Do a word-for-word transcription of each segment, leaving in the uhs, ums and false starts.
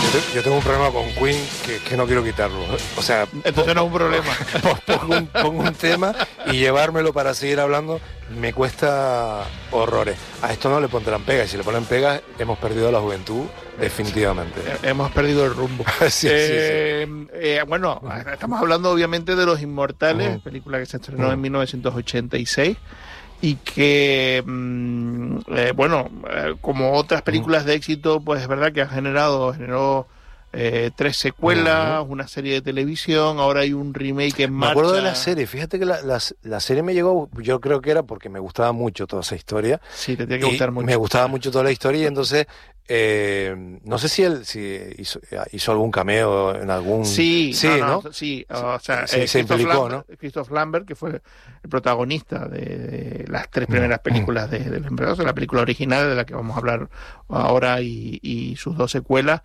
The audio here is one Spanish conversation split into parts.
Yo tengo un problema con Queen que, que no quiero quitarlo. O sea, entonces no es un problema. Pongo un, pongo un tema y llevármelo para seguir hablando me cuesta horrores. A esto no le pondrán pega, y si le ponen pega hemos perdido la juventud definitivamente. Hemos perdido el rumbo. sí, eh, sí, sí. Eh, bueno, estamos hablando obviamente de Los Inmortales, uh-huh. película que se estrenó uh-huh. en mil novecientos ochenta y seis. Y que, mmm, eh, bueno, eh, como otras películas de éxito, pues es verdad que ha generado, generó eh, tres secuelas, uh-huh. una serie de televisión, ahora hay un remake en marcha. Me acuerdo de la serie, fíjate que la, la, la serie me llegó, yo creo que era porque me gustaba mucho toda esa historia. Sí, te tiene que gustar mucho. Me gustaba mucho toda la historia y entonces... Eh, no sé si él si hizo, hizo algún cameo en algún... Sí, sí, no, no, ¿no? sí, o sea, sí, eh, se implicó, Lambert, ¿no? Christoph Lambert, que fue el protagonista de, de las tres primeras películas de, de Los Inmortales, la película original de la que vamos a hablar ahora y, y sus dos secuelas.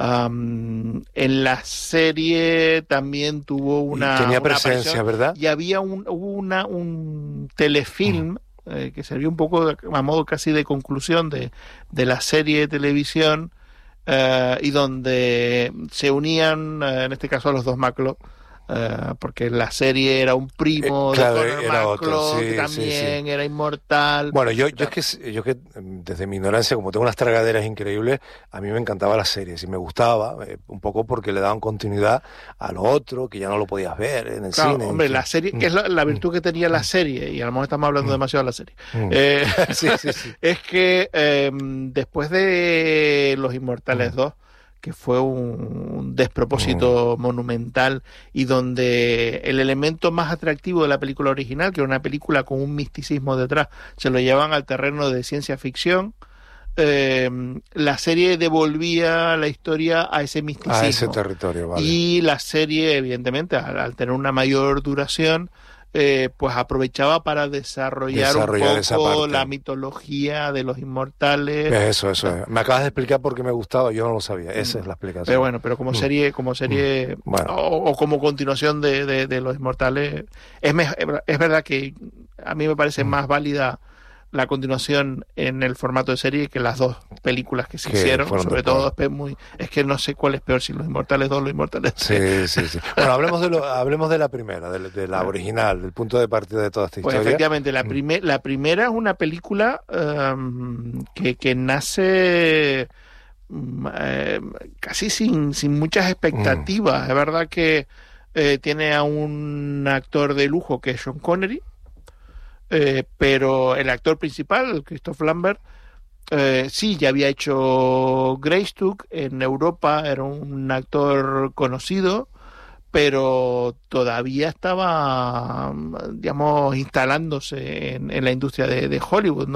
Um, en la serie también tuvo una... Y tenía una presencia, aparición, ¿verdad? Y había un, hubo una, un telefilm uh-huh. Eh, que sirvió un poco de, a modo casi de conclusión de, de la serie de televisión eh, y donde se unían, eh, en este caso, a los dos Maclo, eh, porque la serie era un primo eh, claro, de Connor era Maclo, otro, sí, que también sí, sí. era inmortal. Bueno, yo, yo, es que, yo es que desde mi ignorancia, como tengo unas tragaderas increíbles, a mí me encantaba la serie, y me gustaba, eh, un poco porque le daban continuidad a lo otro, que ya no lo podías ver en el claro, cine. Hombre, la serie, que es la, la virtud que tenía la serie, y a lo mejor estamos hablando demasiado de la serie, eh, sí, sí, sí. es que eh, después de Los Inmortales dos, que fue un despropósito mm. monumental y donde el elemento más atractivo de la película original, que era una película con un misticismo detrás, se lo llevaban al terreno de ciencia ficción, eh, la serie devolvía la historia a ese misticismo. A ese territorio, vale. Y la serie, evidentemente, al, al tener una mayor duración, Eh, pues aprovechaba para desarrollar, desarrollar un poco la mitología de los inmortales. Eso, eso. Es. Me acabas de explicar por qué me gustaba, yo no lo sabía. Esa mm. es la explicación. Pero bueno, pero como serie, como serie mm. bueno. o, o como continuación de, de, de los inmortales, es, me, es verdad que a mí me parece mm. más válida la continuación en el formato de serie que las dos películas que se que hicieron, sobre todo es muy es que no sé cuál es peor, si Los Inmortales dos o Los Inmortales tres. Sí, sí, sí. Bueno, hablemos de lo, hablemos de la primera, de, de la original, del punto de partida de toda esta pues historia. Pues efectivamente, la, primer, la primera es una película um, que, que nace um, eh, casi sin, sin muchas expectativas. Mm. Es verdad que eh, tiene a un actor de lujo que es Sean Connery, Eh, pero el actor principal, Christoph Lambert, eh, sí, ya había hecho Greystoke en Europa, era un actor conocido, pero todavía estaba, digamos, instalándose en, en la industria de, de Hollywood, ¿no?